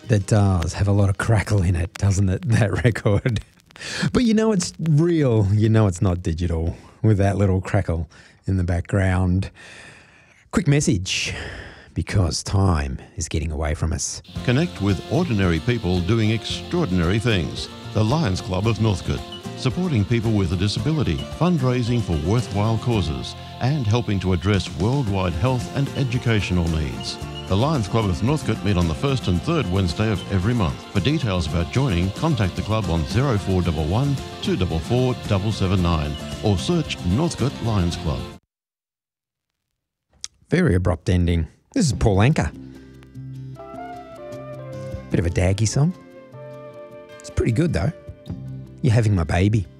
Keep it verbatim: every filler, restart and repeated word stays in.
That does have a lot of crackle in it, doesn't it, that record? But you know it's real. You know it's not digital with that little crackle in the background. Quick message, because time is getting away from us. Connect with ordinary people doing extraordinary things. The Lions Club of Northcote, supporting people with a disability, fundraising for worthwhile causes, and helping to address worldwide health and educational needs. The Lions Club of Northcote meet on the first and third Wednesday of every month. For details about joining, contact the club on zero four one one, two four four, seven seven nine or search Northcote Lions Club. Very abrupt ending. This is Paul Anka. Bit of a daggy song. It's pretty good though. You're Having My Baby.